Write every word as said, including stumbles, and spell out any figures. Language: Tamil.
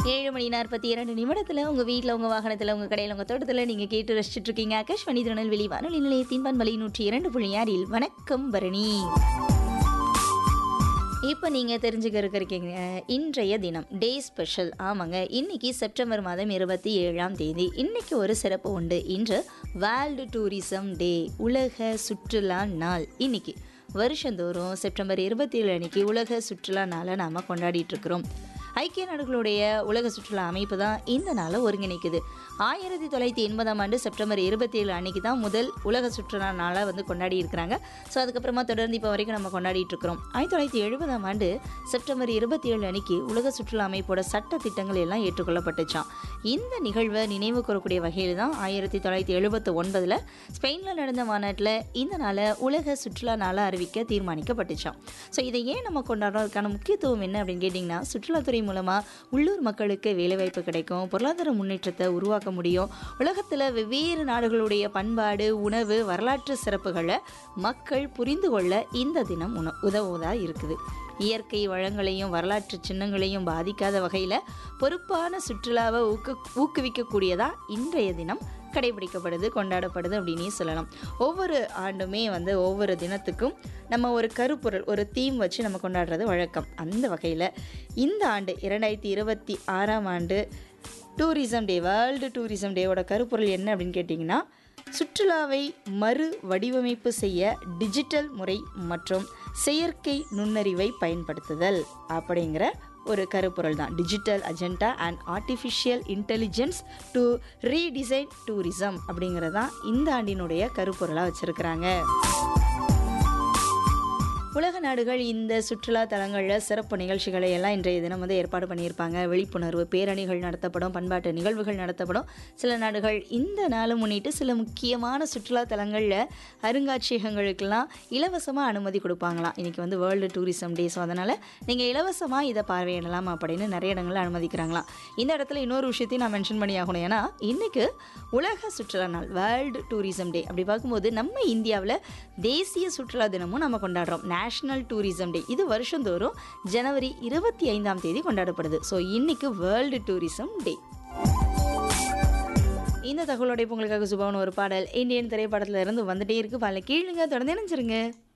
ஏழு மணி நாற்பத்தி இரண்டு நிமிடத்தில் உங்கள் வீட்டில், உங்கள் வாகனத்தில், உங்கள் கடையில், உங்கள் தோட்டத்தில் நீங்கள் கேட்டு ரசிச்சுட்டு இருக்கீங்க. ஆகாஷ்வாணி திருநெல்வேலி வானொலி நிலையத்தின் பண்பலை நூற்றி இரண்டு புள்ளி ஆறில் வணக்கம் பரணி. இப்போ நீங்கள் தெரிஞ்சுக்க இருக்கீங்க இன்றைய தினம் டே ஸ்பெஷல். ஆமாங்க, இன்னைக்கு செப்டம்பர் மாதம் இருபத்தி ஏழாம் தேதி. இன்னைக்கு ஒரு சிறப்பு உண்டு. இன்று வேர்ல்டு டூரிசம் டே, உலக சுற்றுலா நாள். இன்னைக்கு வருஷந்தோறும் செப்டம்பர் இருபத்தி ஏழு அன்னைக்கு உலக சுற்றுலா நாளை நாம் கொண்டாடிட்டு இருக்கிறோம். ஐக்கிய நாடுகளுடைய உலக சுற்றுலா அமைப்பு தான் இந்த நாளை ஒருங்கிணைக்குது. ஆயிரத்தி தொள்ளாயிரத்தி எண்பதாம் ஆண்டு செப்டம்பர் இருபத்தி ஏழு அன்னைக்கு தான் முதல் உலக சுற்றுலா நாளை வந்து கொண்டாடி இருக்கிறாங்க. ஸோ அதுக்கப்புறமா தொடர்ந்து இப்போ வரைக்கும் நம்ம கொண்டாடிட்டு இருக்கிறோம். ஆயிரத்தி தொள்ளாயிரத்தி எழுபதாம் ஆண்டு செப்டம்பர் இருபத்தி ஏழு அன்னைக்கு உலக சுற்றுலா அமைப்போட சட்ட திட்டங்கள் எல்லாம் ஏற்றுக்கொள்ளப்பட்டுச்சான். இந்த நிகழ்வை நினைவு கூறக்கூடிய வகையில் தான் ஆயிரத்தி தொள்ளாயிரத்தி எழுபத்தி ஒன்பதில் ஸ்பெயினில் நடந்த மாநாட்டில் இந்த நாளை உலக சுற்றுலா நாளை அறிவிக்க தீர்மானிக்கப்பட்டுச்சான். ஸோ இதை ஏன் நம்ம கொண்டாடுறோம், அதுக்கான முக்கியத்துவம் என்ன அப்படின்னு கேட்டிங்கன்னா, சுற்றுலாத்துறை மூலமாக உள்ளூர் மக்களுக்கு வேலைவாய்ப்பு கிடைக்கும், பொருளாதார முன்னேற்றத்தை உருவாக்க முடியும். உலகத்தில் வெவ்வேறு நாடுகளுடைய பண்பாடு, உணவு, வரலாற்று சிறப்புகளை மக்கள் புரிந்து கொள்ள இந்த தினம் உண உதவுவதா இருக்குது. இயற்கை வளங்களையும் வரலாற்று சின்னங்களையும் பாதிக்காத வகையில் பொறுப்பான சுற்றுலாவை ஊக்கு ஊக்குவிக்கக்கூடியதாக இன்றைய தினம் கடைபிடிக்கப்படுது, கொண்டாடப்படுது அப்படின்னே சொல்லலாம். ஒவ்வொரு ஆண்டுமே வந்து ஒவ்வொரு தினத்துக்கும் நம்ம ஒரு கருப்பொருள், ஒரு தீம் வச்சு நம்ம கொண்டாடுறது வழக்கம். அந்த வகையில் இந்த ஆண்டு இரண்டாயிரத்தி இருபத்தி ஆறாம் ஆண்டு டூரிசம் டே, வேர்ல்டு டூரிசம் டேவோட கருப்பொருள் என்ன அப்படின்னு கேட்டிங்கன்னா, சுற்றுலாவை மறு வடிவமைப்பு செய்ய டிஜிட்டல் முறை மற்றும் செயற்கை நுண்ணறிவை பயன்படுத்துதல் அப்படிங்கிற ஒரு கருப்பொருள் தான். Digital agenda and artificial intelligence to redesign tourism அப்படிங்கிறது தான் இந்த ஆண்டினுடைய கருப்பொருளாக வச்சுருக்கிறாங்க. உலக நாடுகள் இந்த சுற்றுலா தலங்களில் சிறப்பு நிகழ்ச்சிகளை எல்லாம் இன்றைய தினம் வந்து ஏற்பாடு பண்ணியிருப்பாங்க. விழிப்புணர்வு பேரணிகள் நடத்தப்படும், பண்பாட்டு நிகழ்வுகள் நடத்தப்படும். சில நாடுகள் இந்த நாளை முன்னிட்டு சில முக்கியமான சுற்றுலா தலங்களில் அருங்காட்சியகங்களுக்கெல்லாம் இலவசமாக அனுமதி கொடுப்பாங்களாம். இன்றைக்கி வந்து வேர்ல்டு டூரிசம் டே, ஸோ அதனால் நீங்கள் இலவசமாக இதை பார்வையிடலாம் அப்படின்னு நிறைய இடங்களில் அனுமதிக்கிறாங்களாம். இந்த இடத்துல இன்னொரு விஷயத்தையும் நான் மென்ஷன் பண்ணி ஆகணும். ஏன்னா இன்றைக்கு உலக சுற்றுலா நாள், வேர்ல்டு டூரிசம் டே. அப்படி பார்க்கும்போது நம்ம இந்தியாவில் தேசிய சுற்றுலா தினமும் நம்ம கொண்டாடுறோம், நேஷனல் டூரிசம் டே. இது வருஷந்தோறும் ஜனவரி இருபத்தி ஐந்தாம் தேதி கொண்டாடப்படுது. ஸோ இன்னைக்கு வேர்ல்டு டூரிசம் டே. இந்த தகவலோட உங்களுக்காக சுபாவன ஒரு பாடல் இந்தியன் திரைப்படத்துல இருந்து வந்துட்டே இருக்கு. பால கீழுங்க, தொடர்ந்து நினைச்சிருங்க.